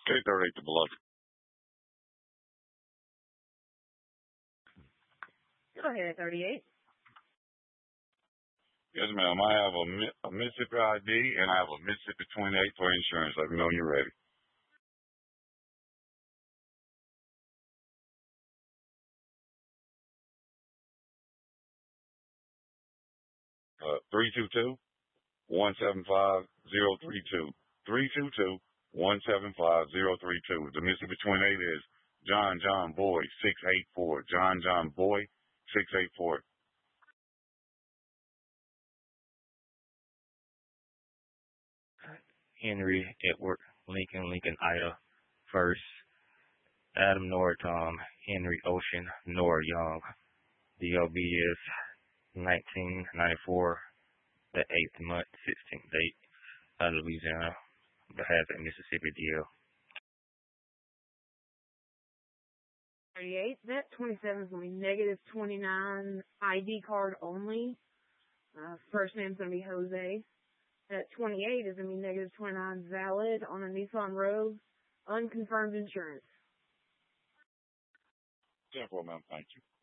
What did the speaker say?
838 to Biloxi. Go ahead, 38. Yes, ma'am. I have a Mississippi ID and I have a Mississippi 28 for insurance. Let me know when you're ready. 322-175-032. 322-175-032. The Mississippi 28 is John Boy 684. John Boy 684. Henry Edward Lincoln Ida First, Adam Nora Tom, Henry Ocean Nora Young. DOB is 1994, the 8th month, 16th date, out of Louisiana, behalf of Mississippi DL. 38. That 27 is going to be negative 29 ID card only. First name's going to be Jose. That 28 is going to be negative 29 valid on a Nissan Rogue, unconfirmed insurance. 10-4, ma'am. Thank you.